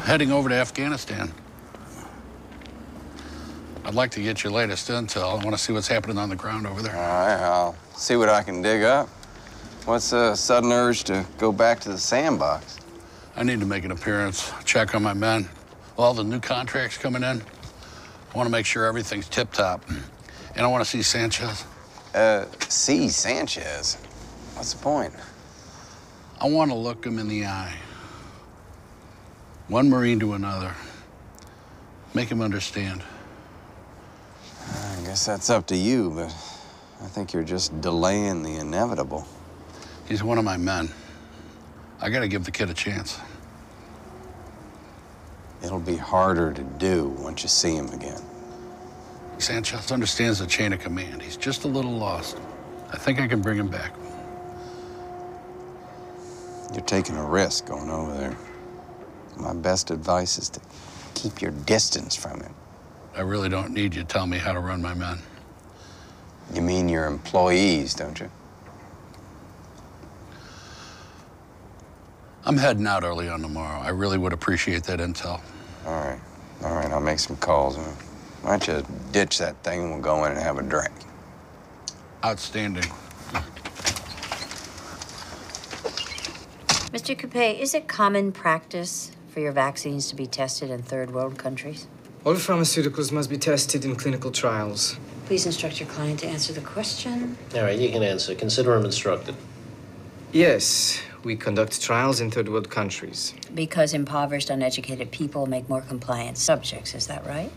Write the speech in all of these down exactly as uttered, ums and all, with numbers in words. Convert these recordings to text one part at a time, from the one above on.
heading over to Afghanistan. I'd like to get your latest intel. I want to see what's happening on the ground over there. All right, I'll see what I can dig up. What's the sudden urge to go back to the sandbox? I need to make an appearance, check on my men. All the new contracts coming in, I want to make sure everything's tip-top. And I want to see Sanchez. Uh, see Sanchez? What's the point? I want to look him in the eye. One Marine to another. Make him understand. I guess that's up to you, but I think you're just delaying the inevitable. He's one of my men. I gotta give the kid a chance. It'll be harder to do once you see him again. Sanchez understands the chain of command. He's just a little lost. I think I can bring him back. You're taking a risk going over there. My best advice is to keep your distance from him. I really don't need you to tell me how to run my men. You mean your employees, don't you? I'm heading out early on tomorrow. I really would appreciate that intel. All right. All right, I'll make some calls. Why don't you ditch that thing and we'll go in and have a drink? Outstanding. Mister Coupe, is it common practice for your vaccines to be tested in third world countries? All pharmaceuticals must be tested in clinical trials. Please instruct your client to answer the question. All right, you can answer. Consider him instructed. Yes, we conduct trials in third world countries. Because impoverished, uneducated people make more compliant subjects, is that right?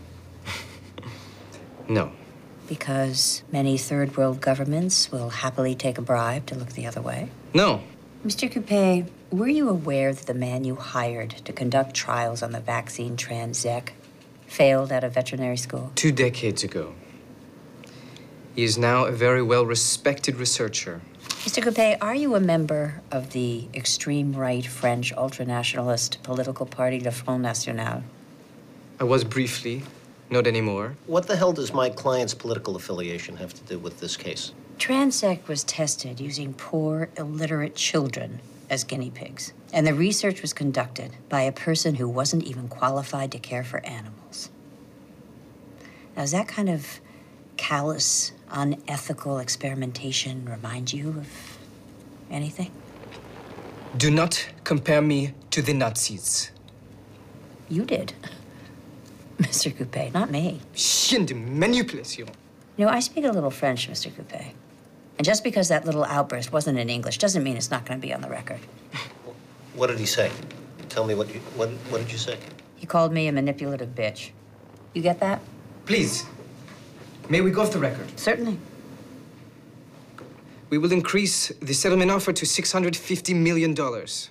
No. Because many third world governments will happily take a bribe to look the other way? No. Mister Coupe, were you aware that the man you hired to conduct trials on the vaccine Transec failed out of veterinary school? Two decades ago. He is now a very well-respected researcher. Mister Coupe, are you a member of the extreme right French ultranationalist political party, Le Front National? I was briefly, not anymore. What the hell does my client's political affiliation have to do with this case? Transec was tested using poor, illiterate children as guinea pigs. And the research was conducted by a person who wasn't even qualified to care for animals. Now, does that kind of callous, unethical experimentation remind you of anything? Do not compare me to the Nazis. You did, Mister Coupe, not me. Chien de manipulation. You know, I speak a little French, Mister Coupe. And just because that little outburst wasn't in English doesn't mean it's not going to be on the record. What did he say? Tell me what you, what, what did you say? He called me a manipulative bitch. You get that? Please, may we go off the record? Certainly. We will increase the settlement offer to six hundred fifty million dollars.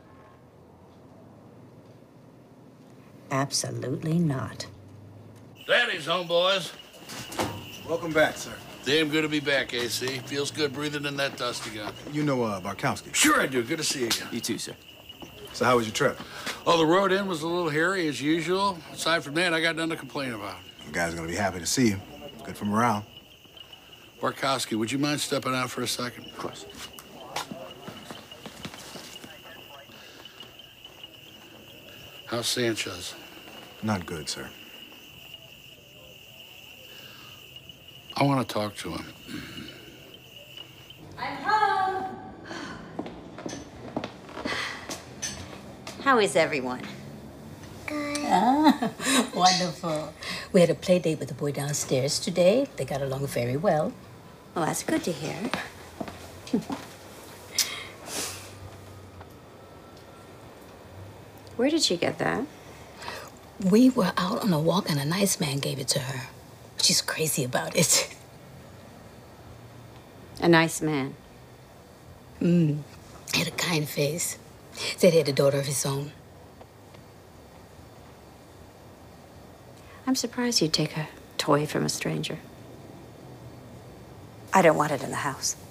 Absolutely not. Daddy's home, boys. Welcome back, sir. Damn good to be back, A C. Feels good breathing in that dust again. You know uh, Barkowski? Sure I do. Good to see you again. You too, sir. So how was your trip? Oh, the road in was a little hairy as usual. Aside from that, I got nothing to complain about. The guys are gonna be happy to see you. Good for morale. Barkowski, would you mind stepping out for a second? Of course. How's Sanchez? Not good, sir. I want to talk to him. I'm home. How is everyone? Good. Ah, wonderful. We had a play date with the boy downstairs today. They got along very well. Well, that's good to hear. Where did she get that? We were out on a walk and a nice man gave it to her. She's crazy about it. A nice man. Mm. Had a kind face. Said he had a daughter of his own. I'm surprised you'd take a toy from a stranger. I don't want it in the house.